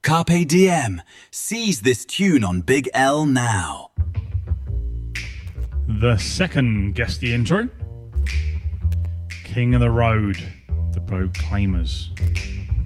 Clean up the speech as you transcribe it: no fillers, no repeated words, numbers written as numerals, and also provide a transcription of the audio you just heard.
Carpe Diem. Seize this tune on Big L now. The second guess the intro. King of the Road, the Proclaimers.